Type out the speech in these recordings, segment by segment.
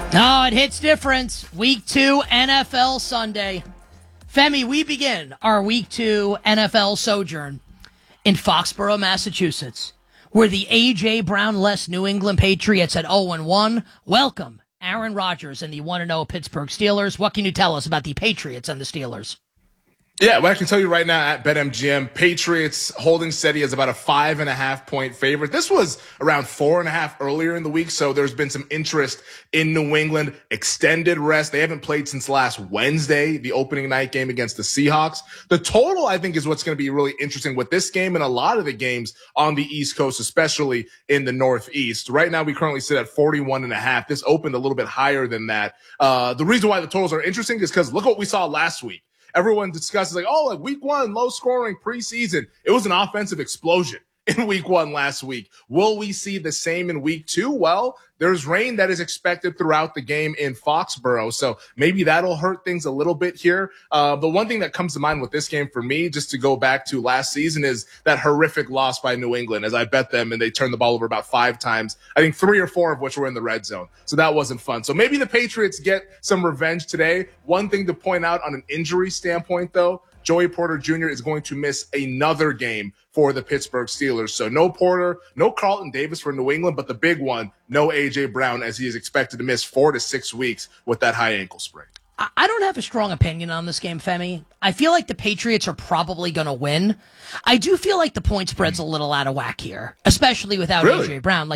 Oh, it hits different. Week 2 NFL Sunday. Femi, we begin our Week 2 NFL sojourn in Foxborough, Massachusetts, where the A.J. Brown-less New England Patriots at 0-1 welcome Aaron Rodgers and the 1-0 Pittsburgh Steelers. What can you tell us about the Patriots and the Steelers? Yeah, well, I can tell you right now at BetMGM, Patriots holding steady as about a 5.5-point favorite. This was around 4.5 earlier in the week, so there's been some interest in New England. Extended rest. They haven't played since last Wednesday, the opening night game against the Seahawks. The total, I think, is what's going to be really interesting with this game and a lot of the games on the East Coast, especially in the Northeast. Right now, we currently sit at 41.5. This opened a little bit higher than that. The reason why the totals are interesting is because look what we saw last week. Everyone discusses like week 1, low scoring preseason. It was an offensive explosion in week 1 last week. Will we see the same in week 2? Well, there's rain that is expected throughout the game in Foxborough. So maybe that'll hurt things a little bit here. The one thing that comes to mind with this game for me, just to go back to last season, is that horrific loss by New England as I bet them and they turned the ball over about 5 times. I think 3 or 4 of which were in the red zone. So that wasn't fun. So maybe the Patriots get some revenge today. One thing to point out on an injury standpoint, though, Joey Porter Jr. is going to miss another game for the Pittsburgh Steelers. So no Porter, no Carlton Davis for New England, but the big one, no A.J. Brown, as he is expected to miss 4 to 6 weeks with that high ankle sprain. I don't have a strong opinion on this game, Femi. I feel like the Patriots are probably going to win. I do feel like the point spread's a little out of whack here, especially without A.J. Brown.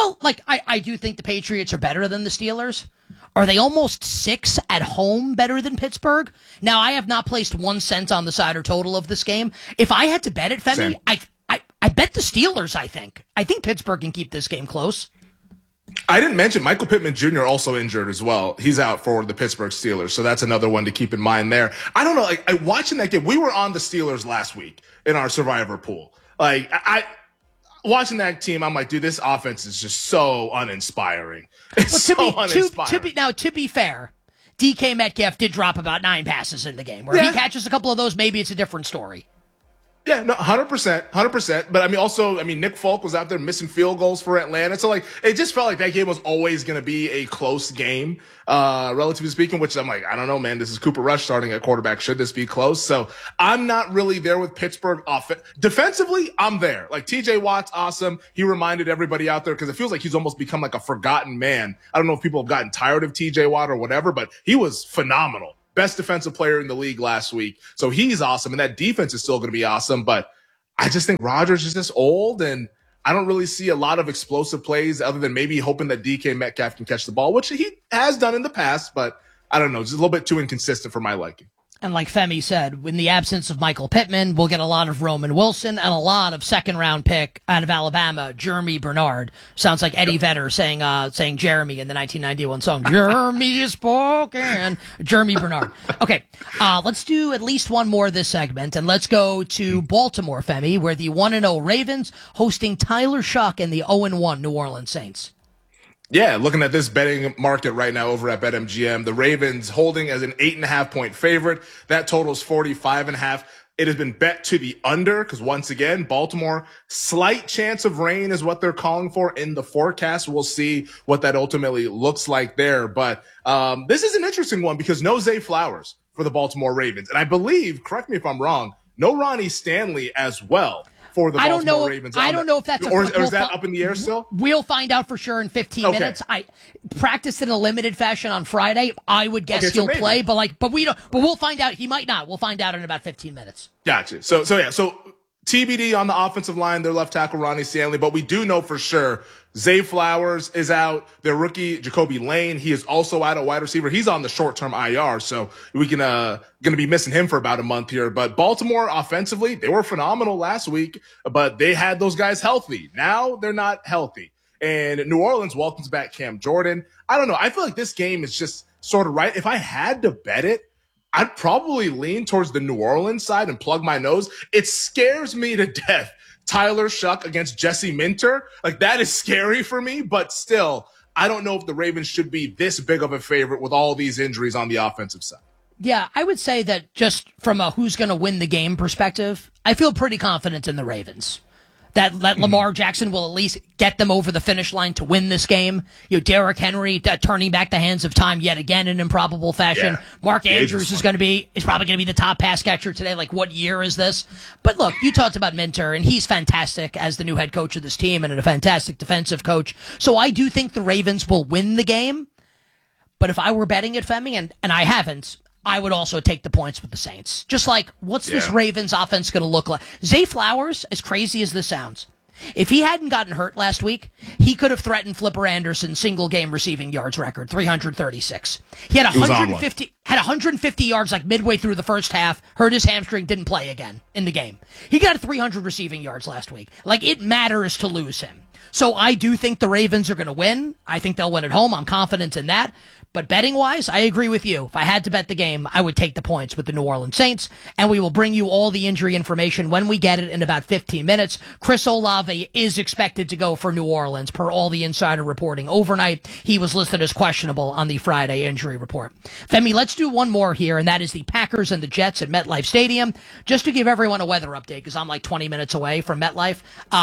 I do think the Patriots are better than the Steelers. Are they almost 6 at home better than Pittsburgh? Now, I have not placed 1 cent on the side or total of this game. If I had to bet it, Femi, I bet the Steelers, I think. I think Pittsburgh can keep this game close. I didn't mention Michael Pittman Jr. also injured as well. He's out for the Pittsburgh Steelers, so that's another one to keep in mind there. I don't know, watching that game, we were on the Steelers last week in our Survivor pool. Watching that team, I'm like, dude, this offense is just so uninspiring. It's uninspiring. To be fair, DK Metcalf did drop about 9 passes in the game. Where he catches a couple of those, maybe it's a different story. Yeah, no, 100%. But Nick Folk was out there missing field goals for Atlanta. So it just felt like that game was always going to be a close game, relatively speaking, which I'm like, I don't know, man, this is Cooper Rush starting at quarterback. Should this be close? So I'm not really there with Pittsburgh. Defensively, I'm there. TJ Watt's awesome. He reminded everybody out there because it feels like he's almost become like a forgotten man. I don't know if people have gotten tired of TJ Watt or whatever, but he was phenomenal. Best defensive player in the league last week. So he's awesome, and that defense is still going to be awesome. But I just think Rodgers is just old, and I don't really see a lot of explosive plays other than maybe hoping that DK Metcalf can catch the ball, which he has done in the past. But I don't know, just a little bit too inconsistent for my liking. And like Femi said, in the absence of Michael Pittman, we'll get a lot of Roman Wilson and a lot of second-round pick out of Alabama, Jeremy Bernard. Sounds like Eddie Vedder saying Jeremy in the 1991 song, Jeremy is spoken. Jeremy Bernard. Okay, let's do at least one more this segment, and let's go to Baltimore, Femi, where the 1-0 Ravens hosting Tyler Shuck and the 0-1 New Orleans Saints. Yeah, looking at this betting market right now over at BetMGM, the Ravens holding as an 8.5-point favorite. That totals 45.5. It has been bet to the under because once again, Baltimore, slight chance of rain is what they're calling for in the forecast. We'll see what that ultimately looks like there. But this is an interesting one because no Zay Flowers for the Baltimore Ravens. And I believe, correct me if I'm wrong, no Ronnie Stanley as well for the Baltimore Ravens. I don't know if that's or is that up in the air still? We'll find out for sure in 15 minutes. I practiced in a limited fashion on Friday. I would guess he'll play, but we'll find out. He might not. We'll find out in about 15 minutes. Gotcha. So TBD on the offensive line, their left tackle Ronnie Stanley, but we do know for sure Zay Flowers is out. Their rookie Jacoby Lane, he is also out at wide receiver. He's on the short-term IR, so we can going to be missing him for about a month here. But Baltimore offensively, they were phenomenal last week, but they had those guys healthy. Now they're not healthy. And New Orleans welcomes back Cam Jordan. I don't know. I feel like this game is just sort of right. If I had to bet it, I'd probably lean towards the New Orleans side and plug my nose. It scares me to death. Tyler Shuck against Jesse Minter. That is scary for me, but still, I don't know if the Ravens should be this big of a favorite with all these injuries on the offensive side. Yeah, I would say that just from a who's going to win the game perspective, I feel pretty confident in the Ravens. that Lamar Jackson will at least get them over the finish line to win this game. Derrick Henry turning back the hands of time yet again in improbable fashion. Yeah. Mark Andrews is probably going to be the top pass catcher today. Like, what year is this? But look, you talked about Minter, and he's fantastic as the new head coach of this team and a fantastic defensive coach. So I do think the Ravens will win the game. But if I were betting it, Femi, and I haven't, I would also take the points with the Saints. Just like, what's this Ravens offense going to look like? Zay Flowers, as crazy as this sounds, if he hadn't gotten hurt last week, he could have threatened Flipper Anderson's single-game receiving yards record, 336. He had 150 yards like midway through the first half, hurt his hamstring, didn't play again in the game. He got 300 receiving yards last week. Like, it matters to lose him. So I do think the Ravens are going to win. I think they'll win at home. I'm confident in that. But betting-wise, I agree with you. If I had to bet the game, I would take the points with the New Orleans Saints, and we will bring you all the injury information when we get it in about 15 minutes. Chris Olave is expected to go for New Orleans, per all the insider reporting overnight. He was listed as questionable on the Friday injury report. Femi, let's do one more here, and that is the Packers and the Jets at MetLife Stadium. Just to give everyone a weather update, because I'm like 20 minutes away from MetLife.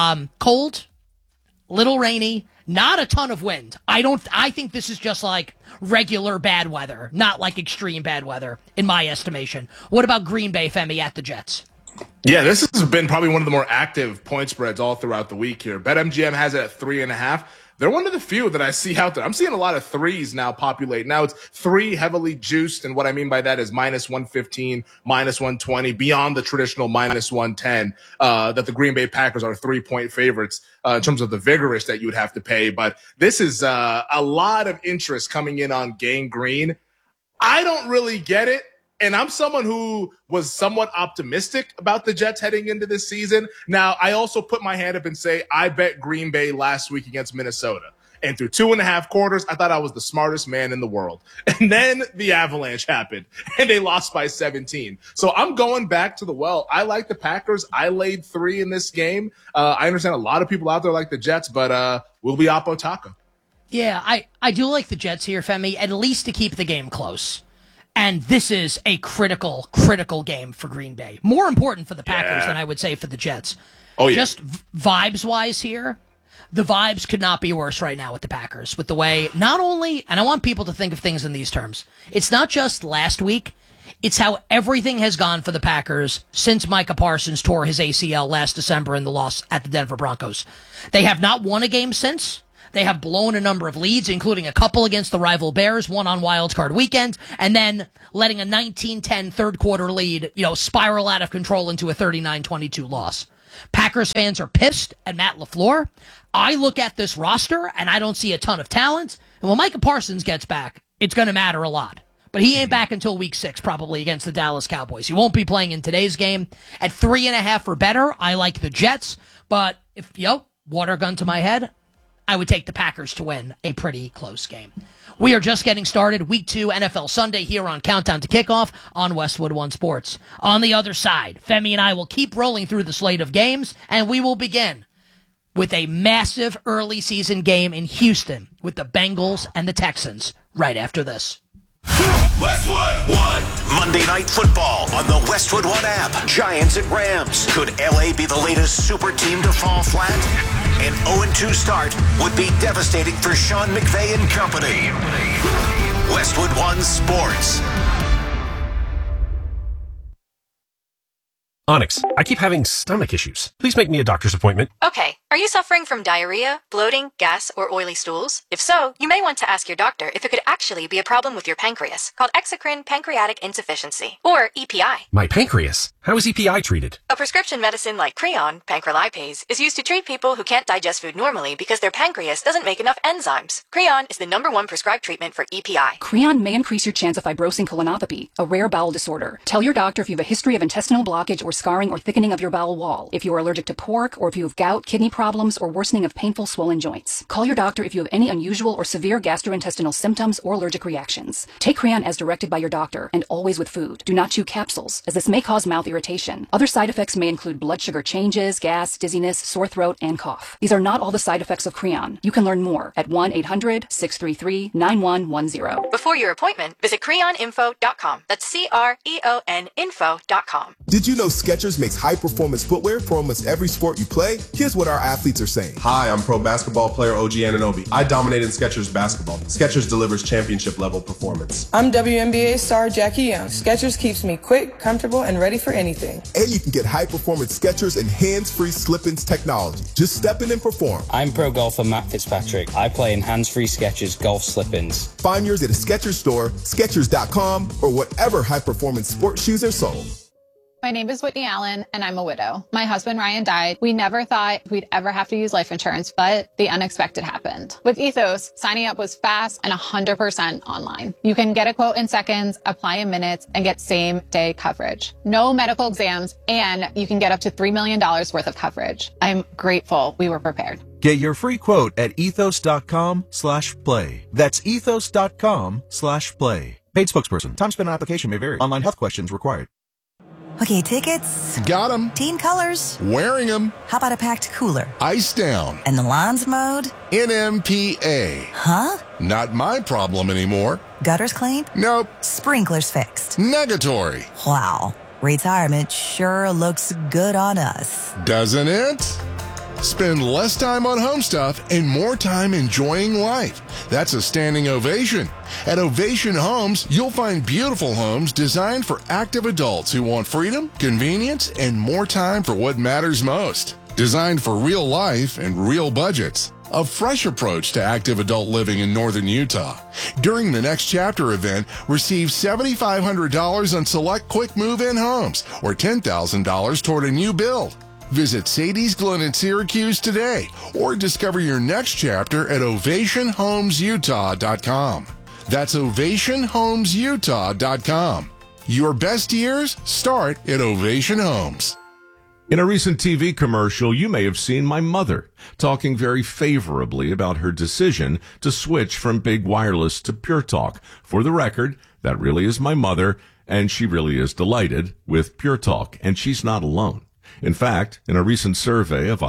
Cold, little rainy, not a ton of wind. I think this is just like regular bad weather, not like extreme bad weather, in my estimation. What about Green Bay, Femi, at the Jets? Yeah, this has been probably one of the more active point spreads all throughout the week here. BetMGM has it at 3.5. They're one of the few that I see out there. I'm seeing a lot of threes now populate. Now it's 3 heavily juiced, and what I mean by that is minus 115, minus 120, beyond the traditional minus 110, that the Green Bay Packers are 3-point favorites in terms of the vigorous that you would have to pay. But this is a lot of interest coming in on Gang Green. I don't really get it. And I'm someone who was somewhat optimistic about the Jets heading into this season. Now, I also put my hand up and say I bet Green Bay last week against Minnesota. And through 2.5 quarters, I thought I was the smartest man in the world. And then the avalanche happened, and they lost by 17. So I'm going back to the well. I like the Packers. I laid 3 in this game. I understand a lot of people out there like the Jets, but we'll be Oppo Taco. Yeah, I do like the Jets here, Femi, at least to keep the game close. And this is a critical game for Green Bay. More important for the Packers than I would say for the Jets. Oh, yeah. Just vibes-wise here, the vibes could not be worse right now with the Packers. With the way, not only, and I want people to think of things in these terms, it's not just last week, it's how everything has gone for the Packers since Micah Parsons tore his ACL last December in the loss at the Denver Broncos. They have not won a game since. They have blown a number of leads, including a couple against the rival Bears, one on Wild Card Weekend, and then letting a 19-10 third quarter lead, spiral out of control into a 39-22 loss. Packers fans are pissed at Matt LaFleur. I look at this roster, and I don't see a ton of talent. And when Micah Parsons gets back, it's going to matter a lot. But he ain't back until week 6, probably, against the Dallas Cowboys. He won't be playing in today's game. At 3.5 or better, I like the Jets. But if, water gun to my head, I would take the Packers to win a pretty close game. We are just getting started. Week 2 NFL Sunday here on Countdown to Kickoff on Westwood One Sports. On the other side, Femi and I will keep rolling through the slate of games, and we will begin with a massive early season game in Houston with the Bengals and the Texans right after this. Westwood One. Monday Night Football on the Westwood One app. Giants at Rams. Could LA be the latest super team to fall flat? An 0-2 start would be devastating for Sean McVay and company. Westwood One Sports. Onyx, I keep having stomach issues. Please make me a doctor's appointment. Okay. Are you suffering from diarrhea, bloating, gas, or oily stools? If so, you may want to ask your doctor if it could actually be a problem with your pancreas, called exocrine pancreatic insufficiency, or EPI. My pancreas? How is EPI treated? A prescription medicine like Creon, pancrelipase, is used to treat people who can't digest food normally because their pancreas doesn't make enough enzymes. Creon is the #1 prescribed treatment for EPI. Creon may increase your chance of fibrosing colonopathy, a rare bowel disorder. Tell your doctor if you have a history of intestinal blockage or scarring or thickening of your bowel wall, if you are allergic to pork, or if you have gout, kidney problems, problems, or worsening of painful swollen joints. Call your doctor if you have any unusual or severe gastrointestinal symptoms or allergic reactions. Take Creon as directed by your doctor and always with food. Do not chew capsules, as this may cause mouth irritation. Other side effects may include blood sugar changes, gas, dizziness, sore throat, and cough. These are not all the side effects of Creon. You can learn more at 1-800-633-9110. Before your appointment, visit creoninfo.com. That's CREON info.com. Did you know Skechers makes high-performance footwear for almost every sport you play? Here's what our athletes are saying. Hi, I'm pro basketball player OG Anunoby. I dominate in Skechers basketball. Skechers delivers championship-level performance. I'm WNBA star Jackie Young. Skechers keeps me quick, comfortable, and ready for anything. And you can get high-performance Skechers and hands-free slip-ins technology. Just step in and perform. I'm pro golfer Matt Fitzpatrick. I play in hands-free Skechers golf slip-ins. Find yours at a Skechers store, Skechers.com, or whatever high-performance sports shoes are sold. My name is Whitney Allen, and I'm a widow. My husband, Ryan, died. We never thought we'd ever have to use life insurance, but the unexpected happened. With Ethos, signing up was fast and 100% online. You can get a quote in seconds, apply in minutes, and get same-day coverage. No medical exams, and you can get up to $3 million worth of coverage. I'm grateful we were prepared. Get your free quote at ethos.com/play. That's ethos.com/play. Paid spokesperson. Time spent on application may vary. Online health questions required. Okay, tickets. Got them. Team colors. Wearing them. How about a packed cooler? Ice down. And the lawns mowed? NMPA. Huh? Not my problem anymore. Gutters cleaned? Nope. Sprinklers fixed? Negatory. Wow. Retirement sure looks good on us. Doesn't it? Spend less time on home stuff and more time enjoying life. That's a standing ovation. At Ovation Homes, you'll find beautiful homes designed for active adults who want freedom, convenience, and more time for what matters most. Designed for real life and real budgets. A fresh approach to active adult living in northern Utah. During the Next Chapter event, receive $7,500 on select quick move-in homes or $10,000 toward a new build. Visit Sadie's Glen in Syracuse today or discover your next chapter at OvationHomesUtah.com. That's OvationHomesUtah.com. Your best years start at Ovation Homes. In a recent TV commercial, you may have seen my mother talking very favorably about her decision to switch from Big Wireless to Pure Talk. For the record, that really is my mother, and she really is delighted with Pure Talk, and she's not alone. In fact, in a recent survey of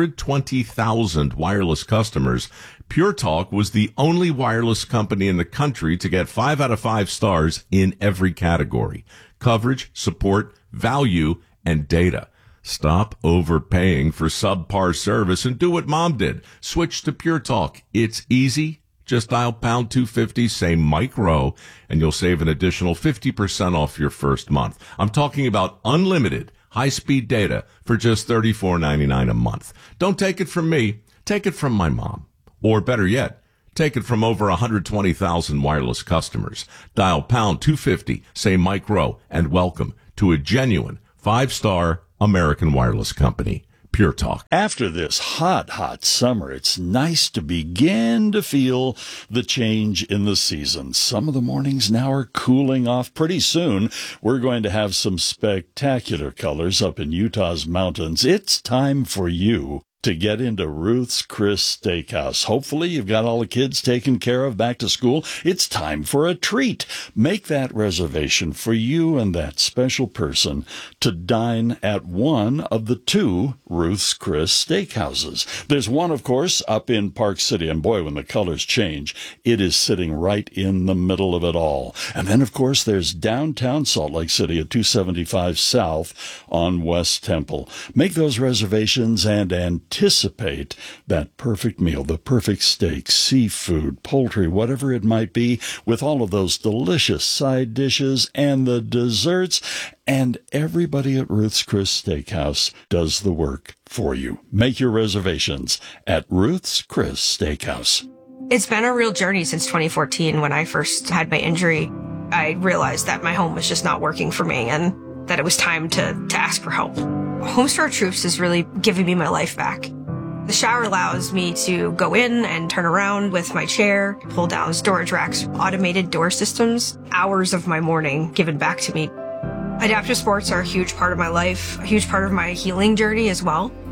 120,000 wireless customers, Pure Talk was the only wireless company in the country to get 5 out of 5 stars in every category: coverage, support, value, and data. Stop overpaying for subpar service and do what Mom did. Switch to Pure Talk. It's easy. Just dial pound 250, say Mike Rowe, and you'll save an additional 50% off your first month. I'm talking about unlimited high-speed data for just $34.99 a month. Don't take it from me. Take it from my mom. Or better yet, take it from over 120,000 wireless customers. Dial pound 250, say Mike Rowe, and welcome to a genuine 5-star American wireless company. Pure Talk. After this hot summer, it's nice to begin to feel the change in the season. Some of the mornings now are cooling off. Pretty soon, we're going to have some spectacular colors up in Utah's mountains. It's time for you to get into Ruth's Chris Steakhouse. Hopefully you've got all the kids taken care of back to school. It's time for a treat. Make that reservation for you and that special person to dine at one of the 2 Ruth's Chris Steakhouses. There's one, of course, up in Park City, and boy, when the colors change, it is sitting right in the middle of it all. And then, of course, there's downtown Salt Lake City at 275 South on West Temple. Make those reservations and anticipate that perfect meal, the perfect steak, seafood, poultry, whatever it might be, with all of those delicious side dishes and the desserts. And everybody at Ruth's Chris Steakhouse does the work for you. Make your reservations at Ruth's Chris Steakhouse. It's been a real journey since 2014. When I first had my injury, I realized that my home was just not working for me and that it was time to ask for help. Homes for Our Troops is really giving me my life back. The shower allows me to go in and turn around with my chair, pull down storage racks, automated door systems, hours of my morning given back to me. Adaptive sports are a huge part of my life, a huge part of my healing journey as well.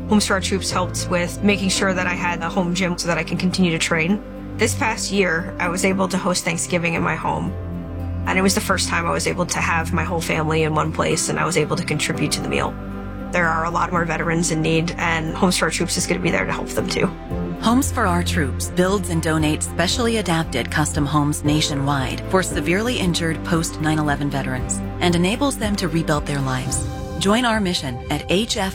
Homes for Our Troops helped with making sure that I had a home gym so that I can continue to train. This past year, I was able to host Thanksgiving in my home. And it was the first time I was able to have my whole family in one place, and I was able to contribute to the meal. There are a lot more veterans in need, and Homes for Our Troops is going to be there to help them too. Homes for Our Troops builds and donates specially adapted custom homes nationwide for severely injured post 9/11 veterans and enables them to rebuild their lives. Join our mission at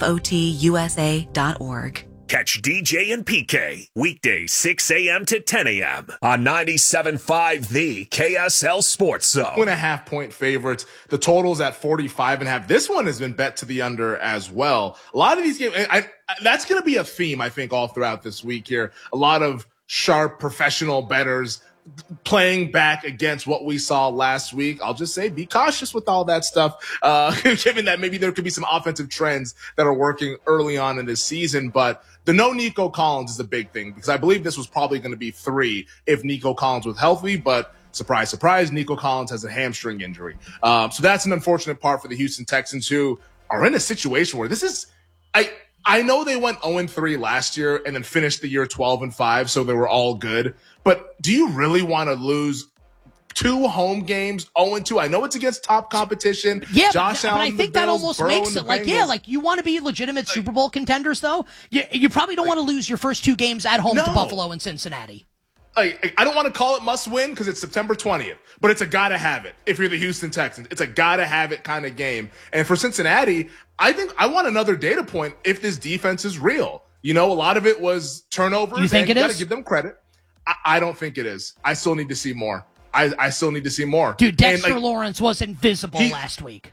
hfotusa.org. Catch DJ and PK weekdays 6 a.m. to 10 a.m. on 97.5 The KSL Sports Zone. 2.5 point favorites. The total's at 45.5. This one has been bet to the under as well. A lot of these games, that's going to be a theme, I think, all throughout this week here. A lot of sharp professional bettors playing back against what we saw last week. I'll just say be cautious with all that stuff, given that maybe there could be some offensive trends that are working early on in this season. But the no Nico Collins is a big thing because I believe this was probably going to be 3 if Nico Collins was healthy. But surprise, surprise, Nico Collins has a hamstring injury. So that's an unfortunate part for the Houston Texans, who are in a situation where this is I know they went 0-3 last year and then finished the year 12-5, so they were all good. But do you really want to lose 2 home games 0-2? I know it's against top competition. Yeah, Josh but Allen, I think the that Bills, almost Burrow, makes and the it like, Bengals. like you want to be legitimate Super Bowl contenders, though. You probably don't want to lose your first 2 games at home to Buffalo and Cincinnati. I don't want to call it must win because it's September 20th, but it's a gotta have it. If you're the Houston Texans, it's a gotta have it kind of game. And for Cincinnati, I think I want another data point if this defense is real. You know, a lot of it was turnovers. You think it is? You is? gotta give them credit. I don't think it is. I still need to see more. I still need to see more. Dude, Dexter Lawrence was invisible last week.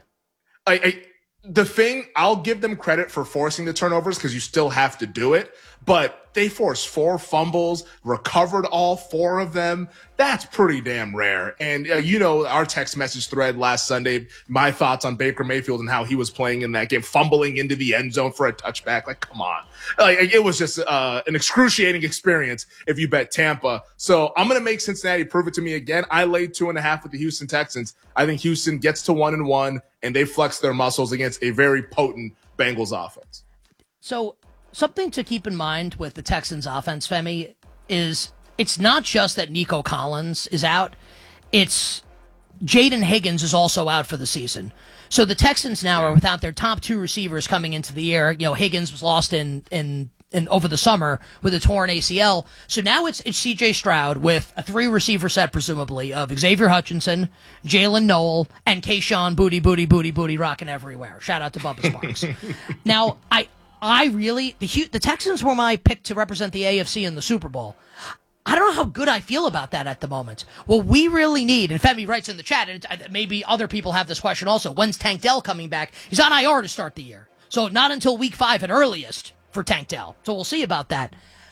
The thing, I'll give them credit for forcing the turnovers because you still have to do it, but they forced 4 fumbles, recovered all 4 of them. That's pretty damn rare. And our text message thread last Sunday, my thoughts on Baker Mayfield and how he was playing in that game, fumbling into the end zone for a touchback. Like, come on. It was just an excruciating experience if you bet Tampa. So I'm going to make Cincinnati prove it to me again. I laid 2.5 with the Houston Texans. I think Houston gets to 1-1 and they flex their muscles against a very potent Bengals offense. So something to keep in mind with the Texans offense, Femi, is it's not just that Nico Collins is out. It's Jaden Higgins is also out for the season. So the Texans now are without their top 2 receivers coming into the year. Higgins was lost in over the summer with a torn ACL. So now it's CJ Stroud with a 3 receiver set, presumably, of Xavier Hutchinson, Jalen Noel, and Kayshawn Booty rocking everywhere. Shout out to Bubba Sparks. Now, I really, the Texans were my pick to represent the AFC in the Super Bowl. I don't know how good I feel about that at the moment. What we really need, and Femi writes in the chat, and maybe other people have this question also, when's Tank Dell coming back? He's on IR to start the year. So not until week 5 at earliest for Tank Dell. So we'll see about that.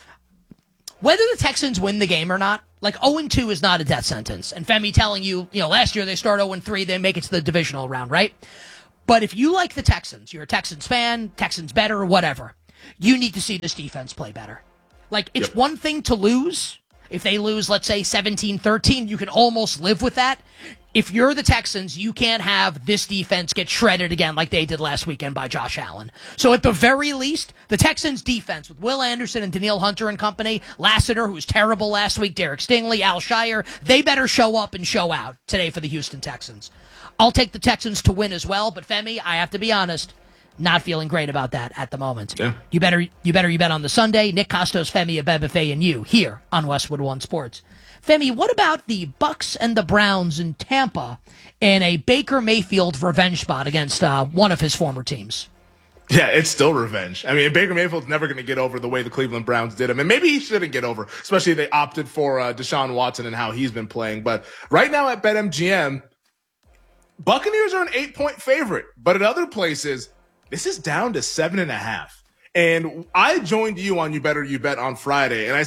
Whether the Texans win the game or not, 0-2 is not a death sentence. And Femi telling you, last year they start 0-3, they make it to the divisional round, right? But if you like the Texans, you're a Texans fan, Texans better, whatever, you need to see this defense play better. It's one thing to lose. If they lose, let's say, 17-13, you can almost live with that. If you're the Texans, you can't have this defense get shredded again like they did last weekend by Josh Allen. So at the very least, the Texans defense with Will Anderson and Danielle Hunter and company, Lassiter, who was terrible last week, Derek Stingley, Al Shire, they better show up and show out today for the Houston Texans. I'll take the Texans to win as well, but Femi, I have to be honest, not feeling great about that at the moment. Yeah. You bet on the Sunday. Nick Costos, Femi, Abebefe, and you here on Westwood One Sports. Femi, what about the Bucks and the Browns in Tampa in a Baker Mayfield revenge spot against one of his former teams? Yeah, it's still revenge. I mean, Baker Mayfield's never going to get over the way the Cleveland Browns did him. And maybe he shouldn't get over, especially if they opted for Deshaun Watson and how he's been playing. But right now at BetMGM, Buccaneers are an 8-point favorite. But at other places, this is down to 7.5. And I joined you on You Better You Bet on Friday, and I said,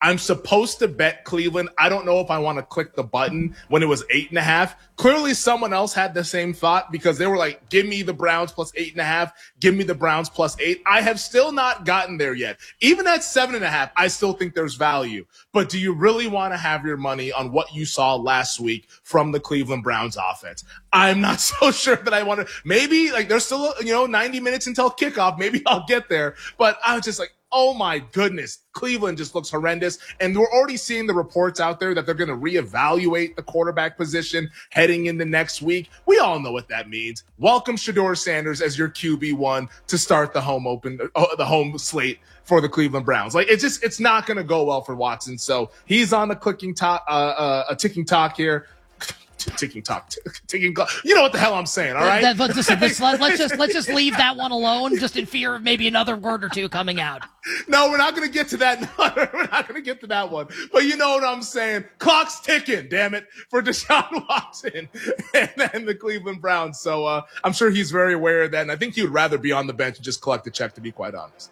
I'm supposed to bet Cleveland. I don't know if I want to click the button when it was 8.5. Clearly someone else had the same thought because they were like, give me the Browns plus 8.5. Give me the Browns plus 8. I have still not gotten there yet. Even at 7.5, I still think there's value. But do you really want to have your money on what you saw last week from the Cleveland Browns offense? I'm not so sure that I want to. Maybe like there's still, 90 minutes until kickoff. Maybe I'll get there. But I was just like, oh my goodness, Cleveland just looks horrendous. And we're already seeing the reports out there that they're going to reevaluate the quarterback position heading into next week. We all know what that means. Welcome Shedeur Sanders as your QB1 to start the home slate for the Cleveland Browns. Like it's not going to go well for Watson. So he's on the ticking clock here. Ticking clock. You know what the hell I'm saying, all right? Listen, let's just leave that one alone, just in fear of maybe another word or two coming out. No, we're not going to get to that. We're not going to get to that one. But you know what I'm saying? Clock's ticking, damn it, for Deshaun Watson and the Cleveland Browns. So I'm sure he's very aware of that, and I think he would rather be on the bench and just collect the check, to be quite honest.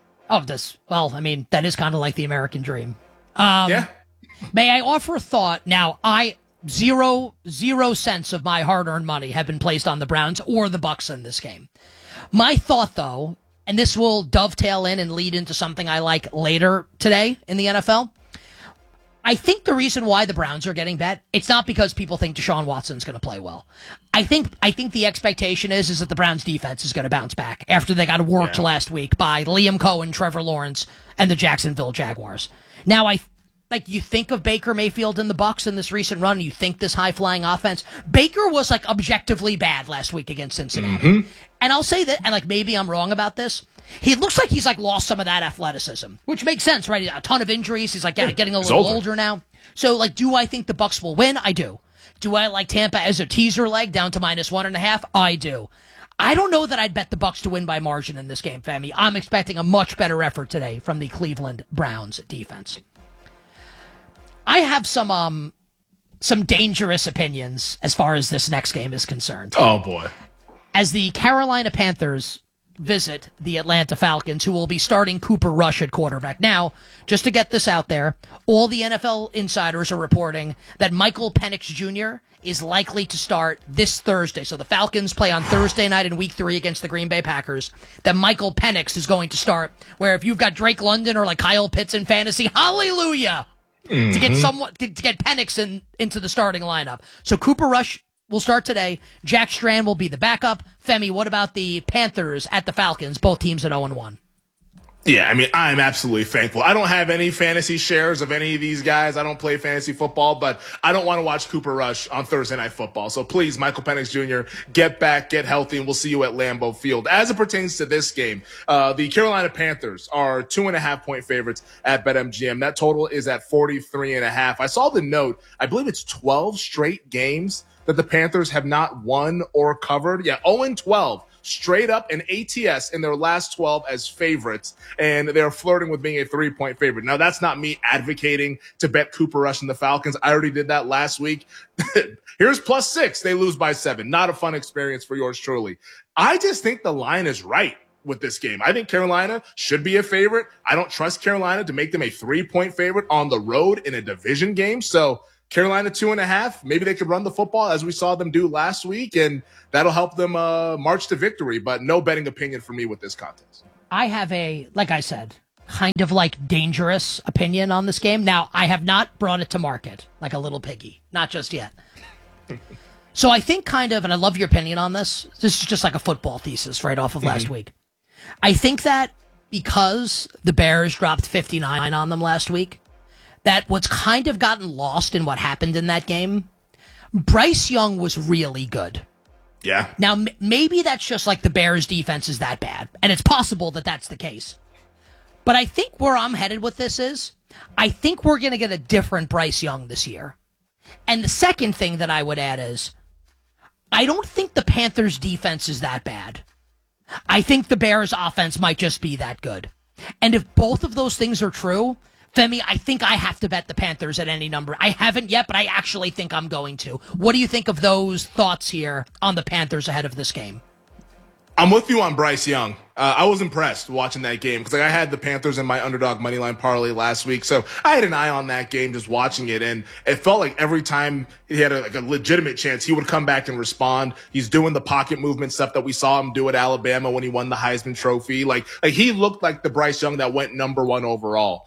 That is kind of like the American dream. Yeah. May I offer a thought? Now, zero cents of my hard-earned money have been placed on the Browns or the Bucs in this game. My thought, though, and this will dovetail in and lead into something I like later today in the NFL, I think the reason why the Browns are getting bet, it's not because people think Deshaun Watson's going to play well. I think the expectation is that the Browns defense is going to bounce back after they got worked last week by Liam Cohen, Trevor Lawrence, and the Jacksonville Jaguars. Now, you think of Baker Mayfield and the Bucs in this recent run, you think this high-flying offense. Baker was objectively bad last week against Cincinnati. Mm-hmm. And I'll say that, and maybe I'm wrong about this, he looks like he's lost some of that athleticism, which makes sense, right? A ton of injuries. He's getting a little older now. So do I think the Bucs will win? I do. Do I like Tampa as a teaser leg down to -1.5? I do. I don't know that I'd bet the Bucs to win by margin in this game, Femi. I'm expecting a much better effort today from the Cleveland Browns defense. I have some dangerous opinions as far as this next game is concerned. Oh, boy. As the Carolina Panthers visit the Atlanta Falcons, who will be starting Cooper Rush at quarterback. Now, just to get this out there, all the NFL insiders are reporting that Michael Penix Jr. is likely to start this Thursday. So the Falcons play on Thursday night in Week 3 against the Green Bay Packers. That Michael Penix is going to start, where if you've got Drake London or Kyle Pitts in fantasy, hallelujah! Mm-hmm. To get Penix into the starting lineup. So Cooper Rush will start today. Jack Strand will be the backup. Femi, what about the Panthers at the Falcons? Both teams at 0-1. Yeah, I'm absolutely thankful. I don't have any fantasy shares of any of these guys. I don't play fantasy football, but I don't want to watch Cooper Rush on Thursday Night Football. So please, Michael Penix Jr., get back, get healthy, and we'll see you at Lambeau Field. As it pertains to this game, the Carolina Panthers are 2.5-point favorites at BetMGM. That total is at 43.5. I saw the note. I believe it's 12 straight games that the Panthers have not won or covered. Yeah, 0-12. Straight up an ATS in their last 12 as favorites, and they're flirting with being a 3-point favorite. Now, that's not me advocating to bet Cooper Rush and the Falcons. I already did that last week. Here's +6. They lose by 7. Not a fun experience for yours truly. I just think the line is right with this game. I think Carolina should be a favorite. I don't trust Carolina to make them a 3-point favorite on the road in a division game. So Carolina 2.5, maybe they could run the football as we saw them do last week, and that'll help them march to victory. But no betting opinion for me with this contest. I have like I said, kind of dangerous opinion on this game. Now, I have not brought it to market like a little piggy. Not just yet. So I think and I love your opinion on this. This is just like a football thesis right off of last week. I think that because the Bears dropped 59 on them last week, that what's kind of gotten lost in what happened in that game, Bryce Young was really good. Yeah. Now, maybe that's just the Bears' defense is that bad, and it's possible that that's the case. But I think where I'm headed with this is, I think we're going to get a different Bryce Young this year. And the second thing that I would add is, I don't think the Panthers' defense is that bad. I think the Bears' offense might just be that good. And if both of those things are true, Femi, I think I have to bet the Panthers at any number. I haven't yet, but I actually think I'm going to. What do you think of those thoughts here on the Panthers ahead of this game? I'm with you on Bryce Young. I was impressed watching that game because I had the Panthers in my underdog moneyline parlay last week. So I had an eye on that game just watching it. And it felt like every time he had a legitimate chance, he would come back and respond. He's doing the pocket movement stuff that we saw him do at Alabama when he won the Heisman Trophy. Like he looked like the Bryce Young that went number one overall.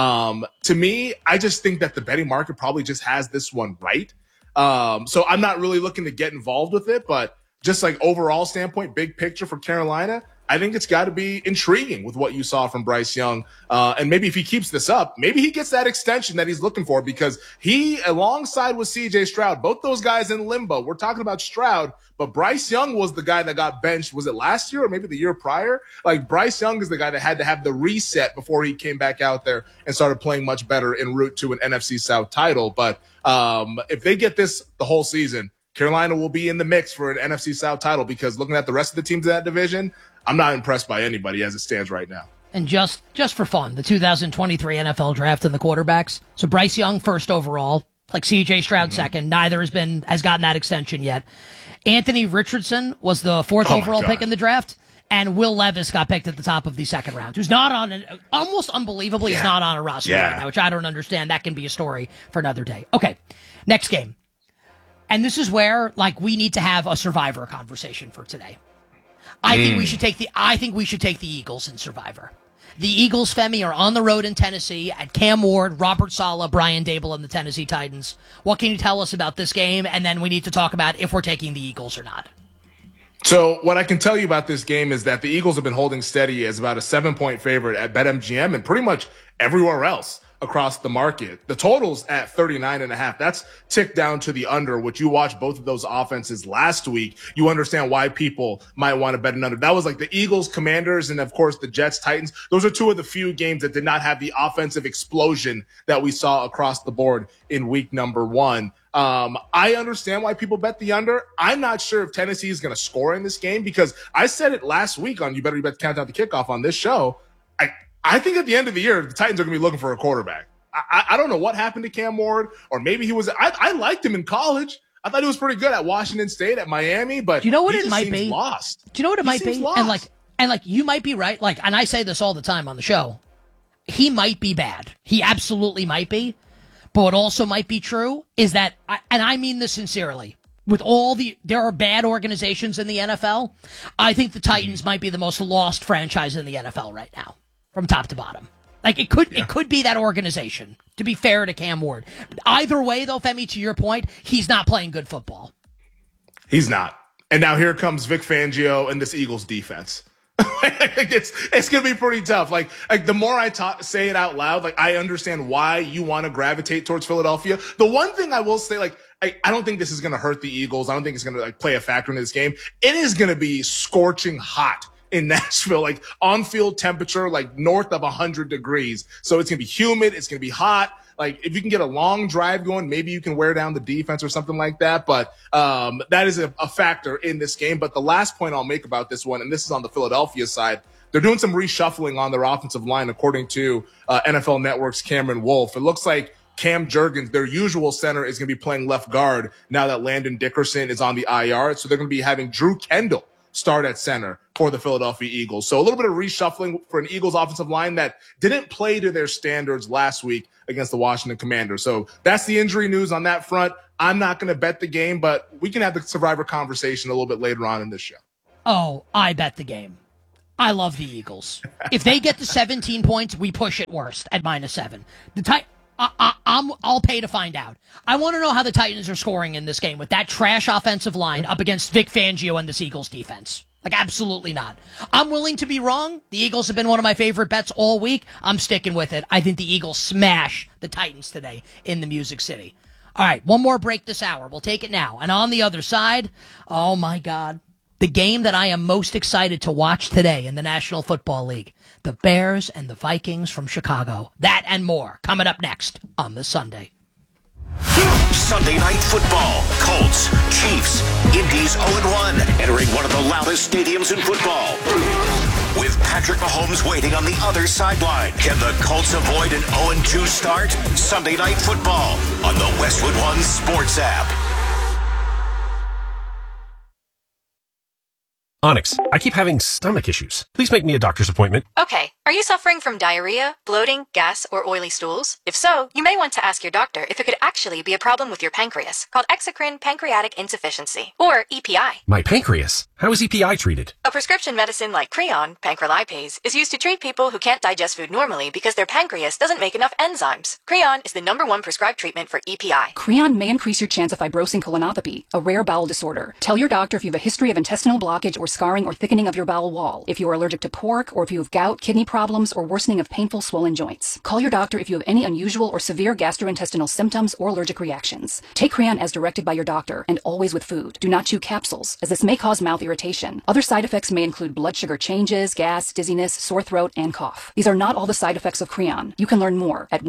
To me, I just think that the betting market probably just has this one right. So I'm not really looking to get involved with it, but just like overall standpoint, big picture for Carolina, I think it's got to be intriguing with what you saw from Bryce Young. And maybe if he keeps this up, maybe he gets that extension that he's looking for because he, alongside with CJ Stroud, both those guys in limbo. We're talking about Stroud, but Bryce Young was the guy that got benched. Was it last year or maybe the year prior? Like Bryce Young is the guy that had to have the reset before he came back out there and started playing much better en route to an NFC South title. But if they get this the whole season, Carolina will be in the mix for an NFC South title because looking at the rest of the teams in that division, I'm not impressed by anybody as it stands right now. And just for fun, the 2023 NFL draft and the quarterbacks. So Bryce Young first overall, like CJ Stroud second. Neither has gotten that extension yet. Anthony Richardson was the fourth overall pick in the draft. And Will Levis got picked at the top of the second round, who's not on almost unbelievably, he's not on a roster right now, which I don't understand. That can be a story for another day. Okay, next game. And this is where, like, we need to have a Survivor conversation for today. I think we should take the Eagles in Survivor. The Eagles, Femi, are on the road in Tennessee at Cam Ward, Robert Saleh, Brian Dable, and the Tennessee Titans. What can you tell us about this game? And then we need to talk about if we're taking the Eagles or not. So what I can tell you about this game is that the Eagles have been holding steady as about a 7-point favorite at BetMGM and pretty much everywhere else across the market. The total's at 39.5. That's ticked down to the under, which you watched both of those offenses last week. You understand why people might want to bet an under. That was like the Eagles, Commanders, and of course the Jets, Titans. Those are two of the few games that did not have the offensive explosion that we saw across the board in week number one. I understand why people bet the under. I'm not sure if Tennessee is going to score in this game because I said it last week on You Better Bet Countdown to Kickoff on this show. I think at the end of the year, the Titans are going to be looking for a quarterback. I don't know what happened to Cam Ward, or maybe he was. I liked him in college. I thought he was pretty good at Washington State, at Miami, but do you know what it might be? Lost. Do you know what it might be? Lost. And you might be right. And I say this all the time on the show. He might be bad. He absolutely might be. But what also might be true is that, and I mean this sincerely, there are bad organizations in the NFL. I think the Titans might be the most lost franchise in the NFL right now, from top to bottom. Like it could be that organization, to be fair to Cam Ward. Either way, though, Femi, to your point, he's not playing good football. He's not. And now here comes Vic Fangio and this Eagles defense. It's going to be pretty tough. Like the more I say it out loud, I understand why you want to gravitate towards Philadelphia. The one thing I will say, I don't think this is going to hurt the Eagles. I don't think it's going to play a factor in this game. It is going to be scorching hot in Nashville, on-field temperature, north of 100 degrees. So it's going to be humid. It's going to be hot. If you can get a long drive going, maybe you can wear down the defense or something like that. But that is a factor in this game. But the last point I'll make about this one, and this is on the Philadelphia side, they're doing some reshuffling on their offensive line, according to NFL Network's Cameron Wolfe. It looks like Cam Jurgens, their usual center, is going to be playing left guard now that Landon Dickerson is on the IR. So they're going to be having Drew Kendall start at center for the Philadelphia Eagles. So a little bit of reshuffling for an Eagles offensive line that didn't play to their standards last week against the Washington Commanders. So that's the injury news on that front. I'm not going to bet the game, but we can have the Survivor conversation a little bit later on in this show. Oh, I bet the game. I love the Eagles. If they get to 17 points, we push it worst at -7. I'll pay to find out. I want to know how the Titans are scoring in this game with that trash offensive line up against Vic Fangio and this Eagles defense. Absolutely not. I'm willing to be wrong. The Eagles have been one of my favorite bets all week. I'm sticking with it. I think the Eagles smash the Titans today in the Music City. All right, one more break this hour. We'll take it now. And on the other side, oh my God, the game that I am most excited to watch today in the National Football League, the Bears and the Vikings from Chicago. That and more coming up next on this Sunday. Sunday Night Football. Colts, Chiefs, Indy's 0-1, entering one of the loudest stadiums in football. With Patrick Mahomes waiting on the other sideline, can the Colts avoid an 0-2 start? Sunday Night Football on the Westwood One Sports app. Onyx, I keep having stomach issues. Please make me a doctor's appointment. Okay, are you suffering from diarrhea, bloating, gas, or oily stools? If so, you may want to ask your doctor if it could actually be a problem with your pancreas, called exocrine pancreatic insufficiency, or EPI. My pancreas? How is EPI treated? A prescription medicine like Creon, pancrelipase, is used to treat people who can't digest food normally because their pancreas doesn't make enough enzymes. Creon is the #1 prescribed treatment for EPI. Creon may increase your chance of fibrosing colonopathy, a rare bowel disorder. Tell your doctor if you have a history of intestinal blockage or scarring or thickening of your bowel wall, if you are allergic to pork, or if you have gout, kidney problems, or worsening of painful swollen joints. Call your doctor if you have any unusual or severe gastrointestinal symptoms or allergic reactions. Take Creon as directed by your doctor, and always with food. Do not chew capsules, as this may cause mouth irritation. Other side effects may include blood sugar changes, gas, dizziness, sore throat, and cough. These are not all the side effects of Creon. You can learn more at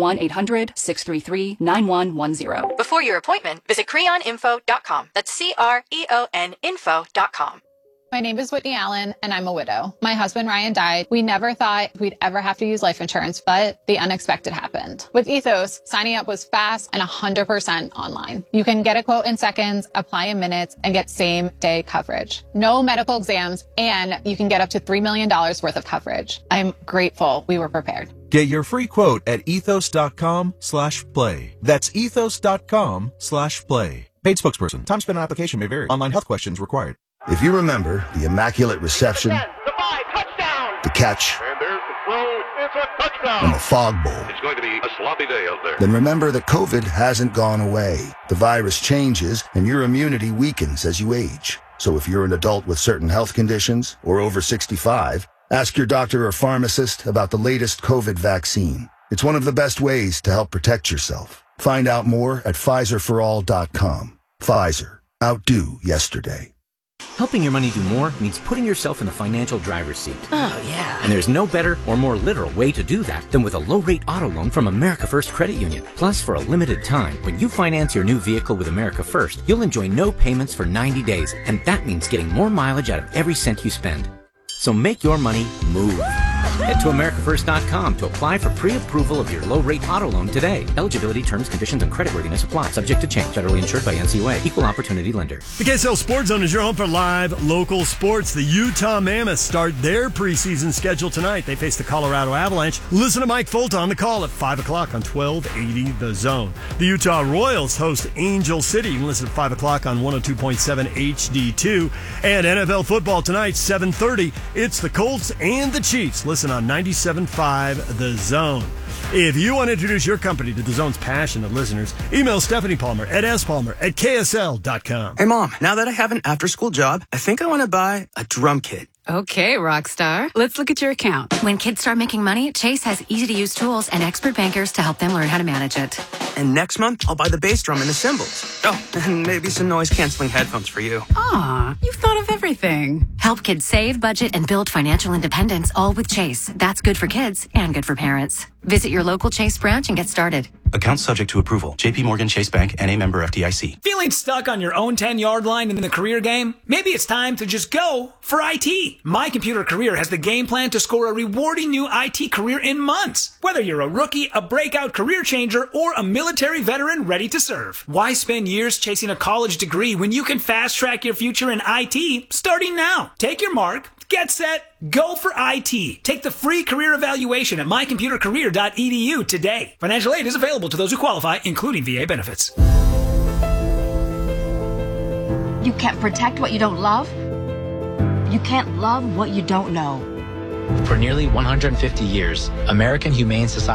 1-800-633-9110. Before your appointment, visit creoninfo.com. That's CREON info.com. My name is Whitney Allen, and I'm a widow. My husband Ryan died. We never thought we'd ever have to use life insurance, but the unexpected happened. With Ethos, signing up was fast and 100% online. You can get a quote in seconds, apply in minutes, and get same-day coverage. No medical exams, and you can get up to $3 million worth of coverage. I'm grateful we were prepared. Get your free quote at ethos.com/play. That's ethos.com/play. Paid spokesperson. Time spent on application may vary. Online health questions required. If you remember the immaculate reception, the catch, and the fog bowl, it's going to be a sloppy day out there. Then remember that COVID hasn't gone away. The virus changes and your immunity weakens as you age. So if you're an adult with certain health conditions or over 65, ask your doctor or pharmacist about the latest COVID vaccine. It's one of the best ways to help protect yourself. Find out more at PfizerForAll.com. Pfizer. Outdo yesterday. Helping your money do more means putting yourself in the financial driver's seat. Oh, yeah. And there's no better or more literal way to do that than with a low-rate auto loan from America First Credit Union. Plus, for a limited time, when you finance your new vehicle with America First, you'll enjoy no payments for 90 days, and that means getting more mileage out of every cent you spend. So make your money move. Head to AmericaFirst.com to apply for pre-approval of your low-rate auto loan today. Eligibility, terms, conditions, and creditworthiness apply. Subject to change. Federally insured by NCUA. Equal opportunity lender. The KSL Sports Zone is your home for live local sports. The Utah Mammoths start their preseason schedule tonight. They face the Colorado Avalanche. Listen to Mike Fulton on the call at 5 o'clock on 1280 The Zone. The Utah Royals host Angel City. You can listen at 5 o'clock on 102.7 HD2. And NFL football tonight, 7:30. It's the Colts and the Chiefs. Listen on 97.5 The Zone. If you want to introduce your company to The Zone's passionate listeners, email Stephanie Palmer at spalmer@ksl.com. Hey, Mom, now that I have an after-school job, I think I want to buy a drum kit. Okay, Rockstar. Let's look at your account. When kids start making money, Chase has easy-to-use tools and expert bankers to help them learn how to manage it. And next month, I'll buy the bass drum and the cymbals. Oh, and maybe some noise-canceling headphones for you. Aw, you've thought of everything. Help kids save, budget, and build financial independence, all with Chase. That's good for kids and good for parents. Visit your local Chase branch and get started. Account subject to approval. JP Morgan Chase Bank, N.A. member FDIC. Feeling stuck on your own 10-yard line in the career game? Maybe it's time to just go for IT. My Computer Career has the game plan to score a rewarding new IT career in months. Whether you're a rookie, a breakout career changer, or a military veteran ready to serve. Why spend years chasing a college degree when you can fast-track your future in IT starting now? Take your mark, get set, go for IT. Take the free career evaluation at mycomputercareer.edu today. Financial aid is available to those who qualify, including VA benefits. You can't protect what you don't love. You can't love what you don't know. For nearly 150 years, American Humane Society